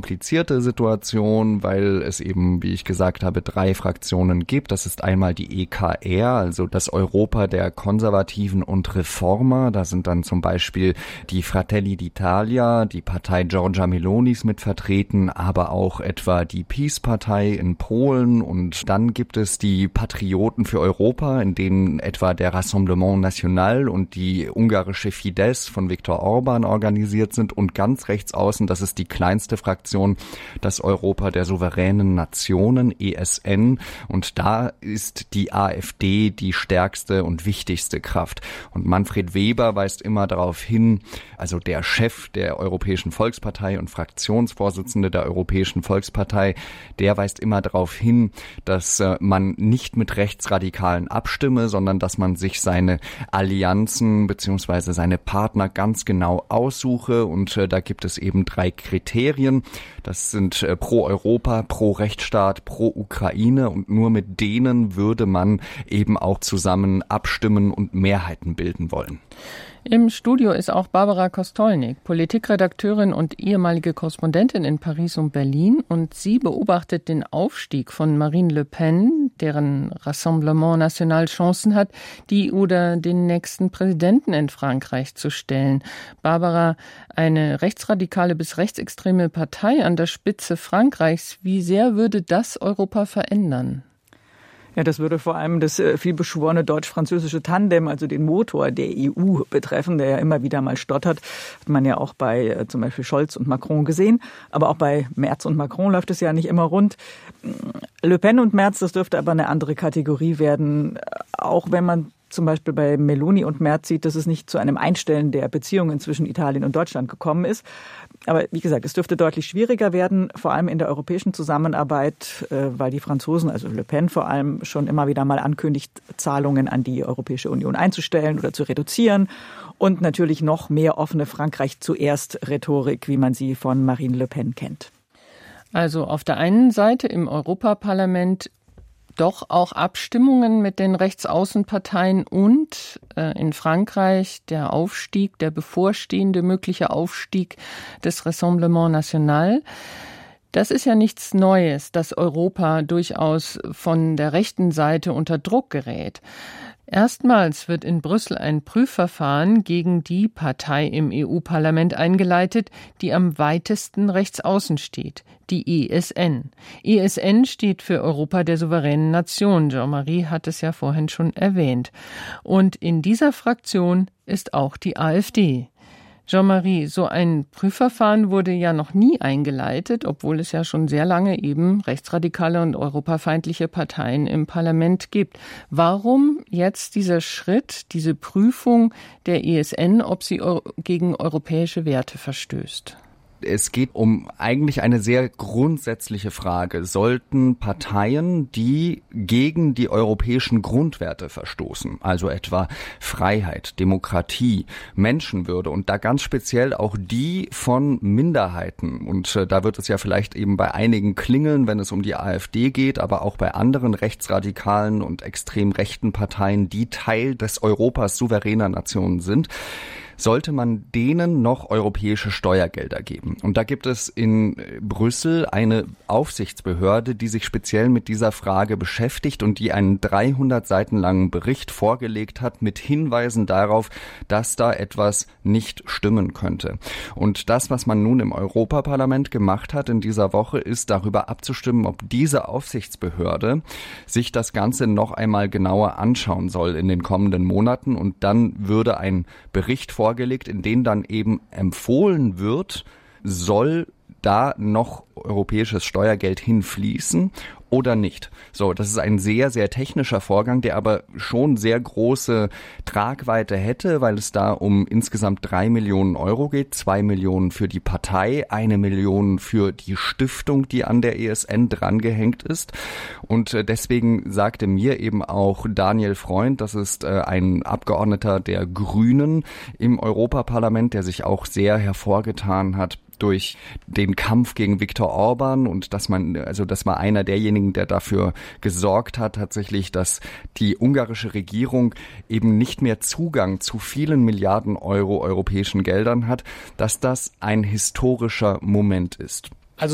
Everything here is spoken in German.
komplizierte Situation, weil es eben, wie ich gesagt habe, 3 Fraktionen gibt. Das ist einmal die EKR, also das Europa der Konservativen und Reformer. Da sind dann zum Beispiel die Fratelli d'Italia, die Partei Giorgia Melonis mit vertreten, aber auch etwa die PiS-Partei in Polen. Und dann gibt es die Patrioten für Europa, in denen etwa der Rassemblement National und die ungarische Fidesz von Viktor Orban organisiert sind. Und ganz rechts außen, das ist die kleinste Fraktion, das Europa der souveränen Nationen, ESN. Und da ist die AfD die stärkste und wichtigste Kraft. Und Manfred Weber weist immer darauf hin, also der Chef der Europäischen Volkspartei und Fraktionsvorsitzende der Europäischen Volkspartei, der weist immer darauf hin, dass man nicht mit Rechtsradikalen abstimme, sondern dass man sich seine Allianzen bzw. seine Partner ganz genau aussuche. Und da gibt es eben 3 Kriterien. Das sind pro Europa, pro Rechtsstaat, pro Ukraine. Und nur mit denen würde man eben auch zusammen abstimmen und Mehrheiten bilden wollen. Im Studio ist auch Barbara Kostolnik, Politikredakteurin und ehemalige Korrespondentin in Paris und Berlin. Und sie beobachtet den Aufstieg von Marine Le Pen, deren Rassemblement National Chancen hat, die oder den nächsten Präsidenten in Frankreich zu stellen. Barbara, eine rechtsradikale bis rechtsextreme Partei an der Spitze Frankreichs, wie sehr würde das Europa verändern? Ja, das würde vor allem das vielbeschworene deutsch-französische Tandem, also den Motor der EU betreffen, der ja immer wieder mal stottert. Hat man ja auch bei zum Beispiel Scholz und Macron gesehen. Aber auch bei Merz und Macron läuft es ja nicht immer rund. Le Pen und Merz, das dürfte aber eine andere Kategorie werden. Auch wenn man zum Beispiel bei Meloni und Merz sieht, dass es nicht zu einem Einstellen der Beziehungen zwischen Italien und Deutschland gekommen ist. Aber wie gesagt, es dürfte deutlich schwieriger werden, vor allem in der europäischen Zusammenarbeit, weil die Franzosen, also Le Pen vor allem, schon immer wieder mal ankündigt, Zahlungen an die Europäische Union einzustellen oder zu reduzieren. Und natürlich noch mehr offene Frankreich zuerst Rhetorik, wie man sie von Marine Le Pen kennt. Also auf der einen Seite im Europaparlament doch auch Abstimmungen mit den Rechtsaußenparteien und in Frankreich der Aufstieg, der bevorstehende mögliche Aufstieg des Rassemblement National. Das ist ja nichts Neues, dass Europa durchaus von der rechten Seite unter Druck gerät. Erstmals wird in Brüssel ein Prüfverfahren gegen die Partei im EU-Parlament eingeleitet, die am weitesten rechtsaußen steht, die ESN. ESN steht für Europa der souveränen Nation. Jean-Marie hat es ja vorhin schon erwähnt. Und in dieser Fraktion ist auch die AfD. Jean-Marie, so ein Prüfverfahren wurde ja noch nie eingeleitet, obwohl es ja schon sehr lange eben rechtsradikale und europafeindliche Parteien im Parlament gibt. Warum jetzt dieser Schritt, diese Prüfung der ESN, ob sie gegen europäische Werte verstößt? Es geht um eigentlich eine sehr grundsätzliche Frage. Sollten Parteien, die gegen die europäischen Grundwerte verstoßen, also etwa Freiheit, Demokratie, Menschenwürde und da ganz speziell auch die von Minderheiten, und da wird es ja vielleicht eben bei einigen klingeln, wenn es um die AfD geht, aber auch bei anderen rechtsradikalen und extrem rechten Parteien, die Teil des Europas souveräner Nationen sind, sollte man denen noch europäische Steuergelder geben. Und da gibt es in Brüssel eine Aufsichtsbehörde, die sich speziell mit dieser Frage beschäftigt und die einen 300 Seiten langen Bericht vorgelegt hat mit Hinweisen darauf, dass da etwas nicht stimmen könnte. Und das, was man nun im Europaparlament gemacht hat in dieser Woche, ist darüber abzustimmen, ob diese Aufsichtsbehörde sich das Ganze noch einmal genauer anschauen soll in den kommenden Monaten. Und dann würde ein Bericht vorgelegt, in dem dann eben empfohlen wird, soll da noch europäisches Steuergeld hinfließen oder nicht. So, das ist ein sehr, sehr technischer Vorgang, der aber schon sehr große Tragweite hätte, weil es da um insgesamt 3 Millionen Euro geht, 2 Millionen für die Partei, 1 Million für die Stiftung, die an der ESN drangehängt ist. Und deswegen sagte mir eben auch Daniel Freund, das ist ein Abgeordneter der Grünen im Europaparlament, der sich auch sehr hervorgetan hat durch den Kampf gegen Viktor Orban, und das war einer derjenigen, der dafür gesorgt hat, tatsächlich, dass die ungarische Regierung eben nicht mehr Zugang zu vielen Milliarden Euro europäischen Geldern hat, dass das ein historischer Moment ist.